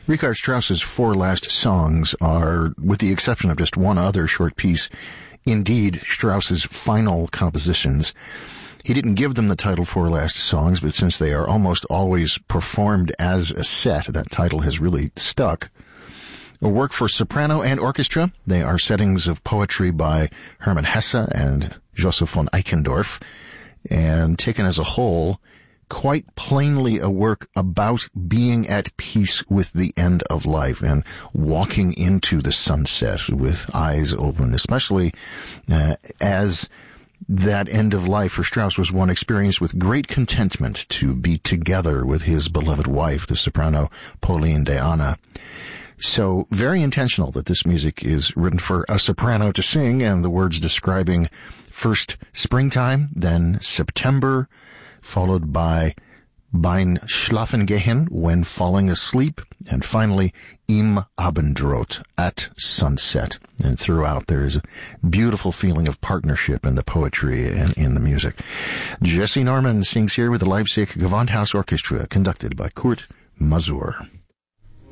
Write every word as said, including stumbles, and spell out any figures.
Richard Strauss's four last songs are, with the exception of just one other short piece, indeed Strauss's final compositions. He didn't give them the title Four Last Songs, but since they are almost always performed as a set, that title has really stuck. A work for soprano and orchestra. They are settings of poetry by Hermann Hesse and Joseph von Eichendorff, and taken as a whole, quite plainly a work about being at peace with the end of life and walking into the sunset with eyes open, especially uh, as that end of life for Strauss was one experienced with great contentment to be together with his beloved wife, the soprano Pauline de Anna. So very intentional that this music is written for a soprano to sing, and the words describing first springtime, then September, followed by beim Schlafengehen, when falling asleep, and finally im Abendrot, at sunset. And throughout there's a beautiful feeling of partnership in the poetry and in the music. Jesse Norman sings here with the Leipzig Gewandhaus Orchestra, conducted by Kurt Masur.